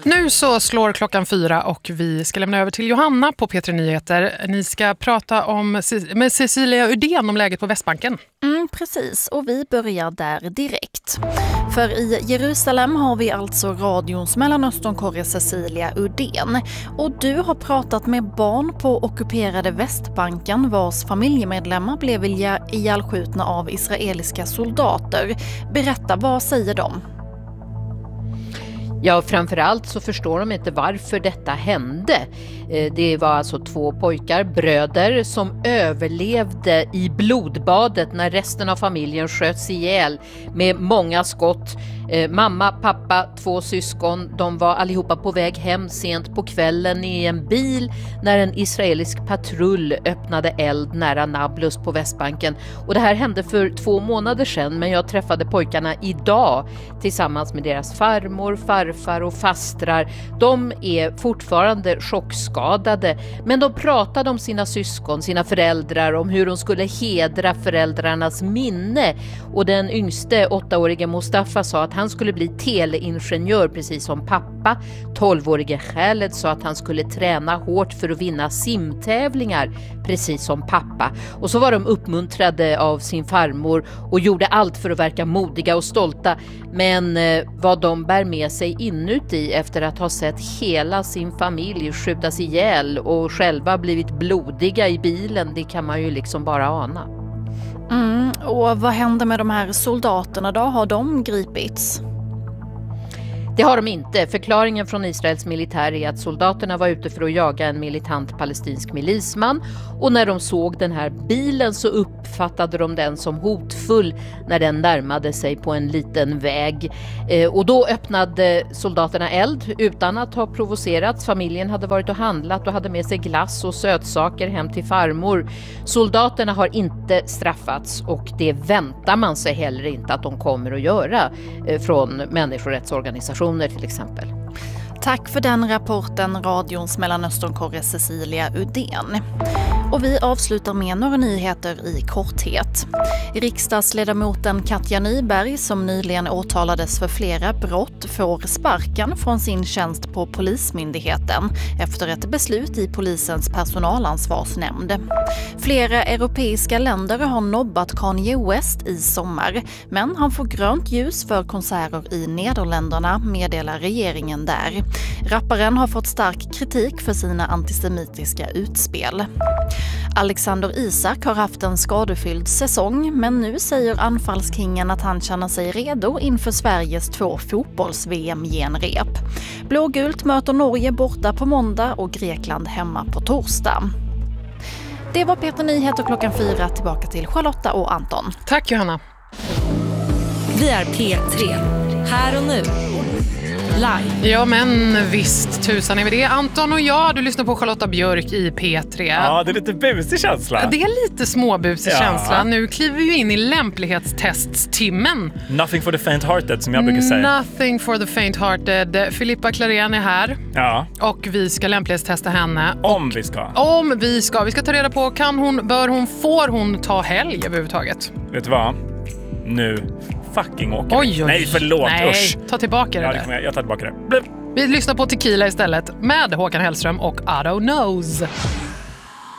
Nu så slår klockan 4 och vi ska lämna över till Johanna på P3 Nyheter. Ni ska prata med Cecilia Uddén om läget på Västbanken. Precis, och vi börjar där direkt. För i Jerusalem har vi alltså radions Mellanösternkorre Cecilia Uddén. Och du har pratat med barn på ockuperade Västbanken vars familjemedlemmar blev ihjälskjutna av israeliska soldater. Berätta, vad säger de? Ja, framförallt så förstår de inte varför detta hände. Det var alltså 2 pojkar, bröder, som överlevde i blodbadet när resten av familjen sköts ihjäl med många skott. Mamma, pappa, 2 syskon, de var allihopa på väg hem sent på kvällen i en bil när en israelisk patrull öppnade eld nära Nablus på Västbanken. Och det här hände för 2 månader sedan, men jag träffade pojkarna idag tillsammans med deras farmor, farfar och fastrar. De är fortfarande chockskadade, men de pratade om sina syskon, sina föräldrar, om hur de skulle hedra föräldrarnas minne. Och den yngste 8-årige Mustafa sa att han skulle bli teleingenjör precis som pappa. 12-årige Khaled sa att han skulle träna hårt för att vinna simtävlingar precis som pappa. Och så var de uppmuntrade av sin farmor och gjorde allt för att verka modiga och stolta. Men vad de bär med sig inuti efter att ha sett hela sin familj skjutas ihjäl och själva blivit blodiga i bilen, det kan man ju liksom bara ana. Och vad händer med de här soldaterna då? Har de gripits? Det har de inte. Förklaringen från Israels militär är att soldaterna var ute för att jaga en militant palestinsk milisman, och när de såg den här bilen så uppfattade de den som hotfull när den närmade sig på en liten väg. Och då öppnade soldaterna eld utan att ha provocerats. Familjen hade varit och handlat och hade med sig glass och sötsaker hem till farmor. Soldaterna har inte straffats, och det väntar man sig heller inte att de kommer att göra från människorättsorganisationer till exempel. Tack för den rapporten, radions Mellanösternkorre Cecilia Uddén. Och vi avslutar med några nyheter i korthet. Riksdagsledamoten Katja Nyberg, som nyligen åtalades för flera brott, får sparken från sin tjänst på Polismyndigheten efter ett beslut i polisens personalansvarsnämnd. Flera europeiska länder har nobbat Kanye West i sommar, men han får grönt ljus för konserter i Nederländerna, meddelar regeringen där. Rapparen har fått stark kritik för sina antisemitiska utspel. Alexander Isak har haft en skadefylld säsong, men nu säger anfallskingen att han känner sig redo inför Sveriges 2 fotbolls-VM-genrep. Blågult möter Norge borta på måndag och Grekland hemma på torsdag. Det var P3 Nyheter klockan 4. Tillbaka till Charlotta och Anton. Tack Johanna. Vi är P3. Här och nu. Live. Ja men visst, tusan är vi det. Anton och jag, du lyssnar på Charlotta Björk i P3. Ja, det är lite busig känsla. Det är lite småbusig känsla. Nu kliver vi in i lämplighetsteststimmen. Nothing for the faint-hearted, som jag brukar säga. Nothing for the faint-hearted. Filippa Klarén är här. Ja. Och vi ska lämplighetstesta henne. Om vi ska. Vi ska ta reda på, kan hon, bör hon, får hon ta helg överhuvudtaget? Vet du vad? Nu fucking åker oj. Nej, förlåt. Nej, usch. ta tillbaka det. Ja, jag tar tillbaka det. Vi lyssnar på Tequila istället med Håkan Hellström och Otto Knows.